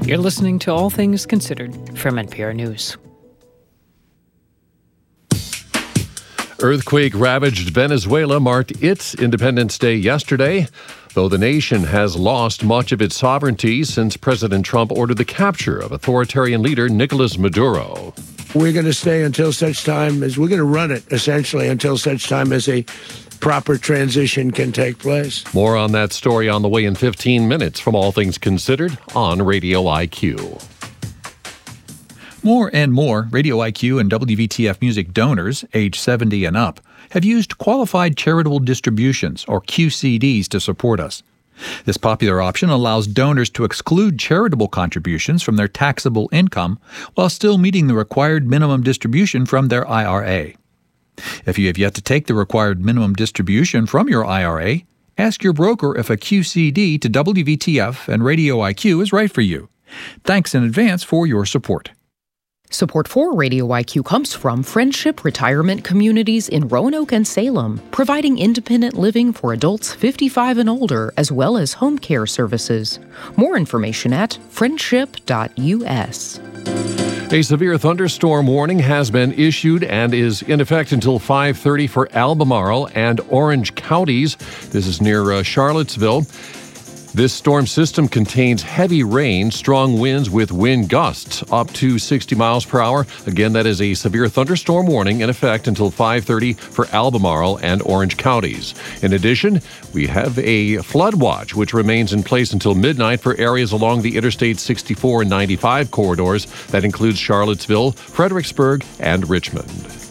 You're listening to All Things Considered from NPR News. Earthquake-ravaged Venezuela marked its Independence Day yesterday, though the nation has lost much of its sovereignty since President Trump ordered the capture of authoritarian leader Nicolas Maduro. We're going to stay until such time as we're going to run it, essentially, until such time as a proper transition can take place. More on that story on the way in 15 minutes from All Things Considered on Radio IQ. More and more Radio IQ and WVTF Music donors, age 70 and up, have used Qualified Charitable Distributions, or QCDs, to support us. This popular option allows donors to exclude charitable contributions from their taxable income while still meeting the required minimum distribution from their IRA. If you have yet to take the required minimum distribution from your IRA, ask your broker if a QCD to WVTF and Radio IQ is right for you. Thanks in advance for your support. Support for Radio IQ comes from Friendship Retirement Communities in Roanoke and Salem, providing independent living for adults 55 and older, as well as home care services. More information at friendship.us. A severe thunderstorm warning has been issued and is in effect until 5:30 for Albemarle and Orange counties. This is near Charlottesville. This storm system contains heavy rain, strong winds with wind gusts up to 60 miles per hour. Again, that is a severe thunderstorm warning in effect until 5:30 for Albemarle and Orange counties. In addition, we have a flood watch, which remains in place until midnight for areas along the Interstate 64 and 95 corridors. That includes Charlottesville, Fredericksburg, and Richmond.